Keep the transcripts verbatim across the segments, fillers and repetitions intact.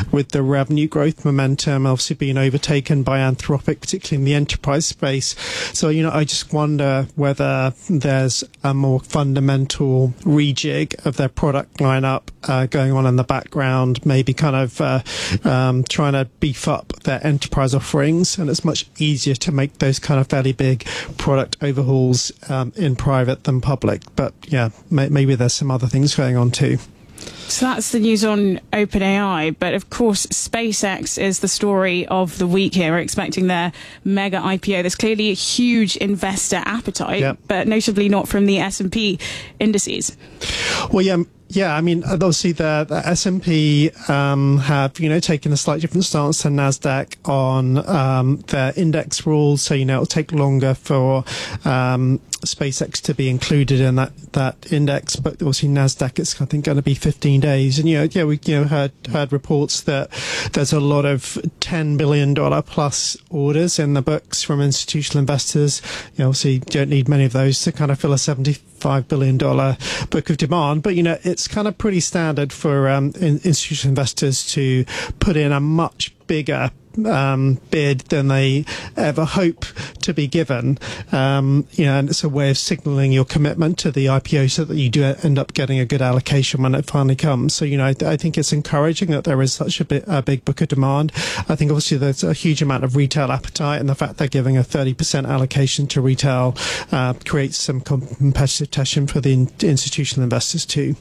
with the revenue growth momentum obviously being overtaken by Anthropic, particularly in the enterprise space. So, you know, I just wonder whether there's a more fundamental rejig of their product lineup uh, going on in the background, maybe kind of uh, um, trying to beef up their enterprise offerings, and it's much easier to make those kind of fairly big product overhauls um, in private than public. But yeah, may- maybe there's some other things going on too. So that's the news on OpenAI, but of course SpaceX is the story of the week here. We're expecting their mega I P O. There's clearly a huge investor appetite, yep. but notably not from the S and P indices. Well, yeah. Yeah, I mean, obviously the, the S and P um, have, you know, taken a slightly different stance than NASDAQ on um, their index rules. So, you know, it'll take longer for um, SpaceX to be included in that, that index. But obviously NASDAQ, it's, I think, going to be fifteen days. And, you know, yeah, we you know heard, heard reports that there's a lot of ten billion dollars plus orders in the books from institutional investors. You know, obviously you don't need many of those to kind of fill a seventy-five billion dollars book of demand. But, you know, it's kind of pretty standard for um, in, institutional investors to put in a much bigger um, bid than they ever hope to be given. Um, you know, and it's a way of signalling your commitment to the I P O so that you do end up getting a good allocation when it finally comes. So, you know, I, I think it's encouraging that there is such a, bit, a big book of demand. I think obviously there's a huge amount of retail appetite, and the fact they're giving a thirty percent allocation to retail uh, creates some competitive tension for the in- institutional investors too.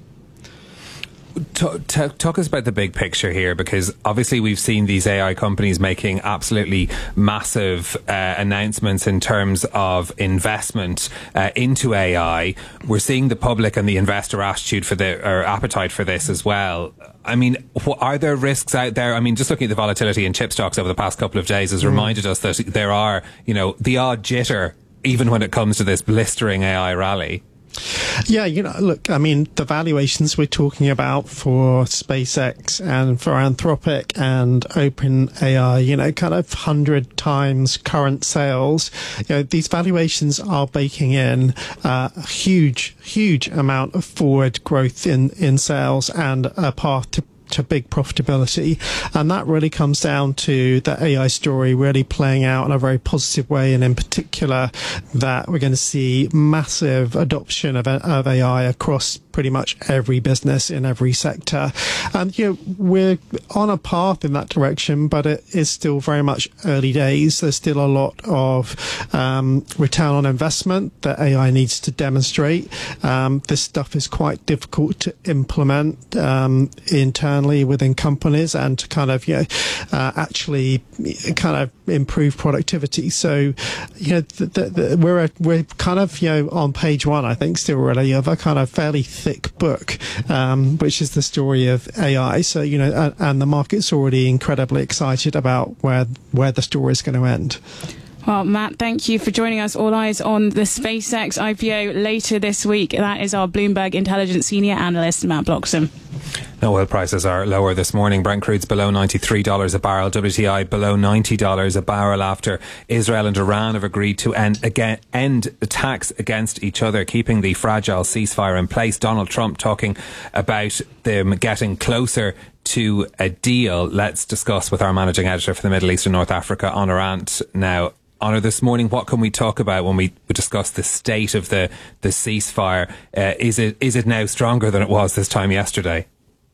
Talk, talk, talk us about the big picture here, because obviously we've seen these A I companies making absolutely massive uh, announcements in terms of investment uh, into A I. We're seeing the public and the investor attitude for the or appetite for this as well. I mean, wh- are there risks out there? I mean, just looking at the volatility in chip stocks over the past couple of days has mm. reminded us that there are, you know, the odd jitter even when it comes to this blistering A I rally. Yeah, you know, look, I mean, the valuations we're talking about for SpaceX and for Anthropic and OpenAI, you know, kind of hundred times current sales. You know, these valuations are baking in uh, a huge, huge amount of forward growth in, in sales and a path to to big profitability, and that really comes down to the A I story really playing out in a very positive way, and in particular that we're going to see massive adoption of, of A I across pretty much every business in every sector. And, you know, we're on a path in that direction, but it is still very much early days. There's still a lot of um, return on investment that A I needs to demonstrate. Um, this stuff is quite difficult to implement um, internally within companies and to kind of, you know, uh, actually kind of improve productivity. So, you know, the, the, the, we're, a, we're kind of, you know, on page one, I think, still really of a kind of fairly thick book, um, which is the story of A I. So, you know, and, and the market's already incredibly excited about where where the story is going to end. Well, Matt, thank you for joining us. All eyes on the SpaceX I P O later this week. That is our Bloomberg Intelligence Senior Analyst, Matt Bloxham. No, oil prices are lower this morning. Brent crude's below ninety-three dollars a barrel. W T I below ninety dollars a barrel after Israel and Iran have agreed to end, again, end attacks against each other, keeping the fragile ceasefire in place. Donald Trump talking about them getting closer to a deal. Let's discuss with our managing editor for the Middle East and North Africa, Honor Ant, now. Honor, this morning, what can we talk about when we discuss the state of the, the ceasefire? Uh, is it is it now stronger than it was this time yesterday?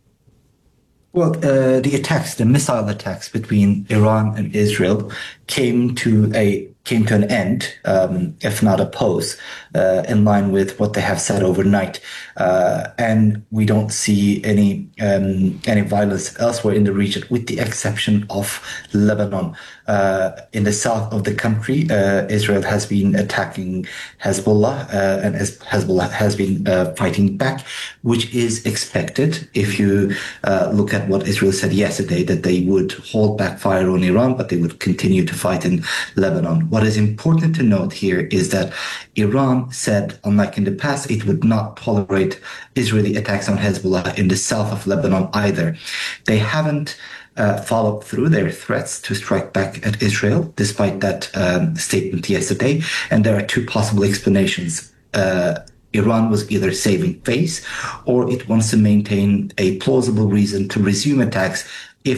Well, uh, the attacks, the missile attacks between Iran and Israel came to a came to an end, um, if not a pause, uh, in line with what they have said overnight. Uh, and we don't see any um, any violence elsewhere in the region, with the exception of Lebanon. Uh, in the south of the country, uh, Israel has been attacking Hezbollah, uh, and Hezbollah has been uh, fighting back, which is expected if you uh, look at what Israel said yesterday, that they would hold back fire on Iran, but they would continue to fight in Lebanon. What is important to note here is that Iran said, unlike in the past, it would not tolerate Israeli attacks on Hezbollah in the south of Lebanon either. They haven't Uh, followed through their threats to strike back at Israel, despite that um, statement yesterday. And there are two possible explanations. Uh, Iran was either saving face, or it wants to maintain a plausible reason to resume attacks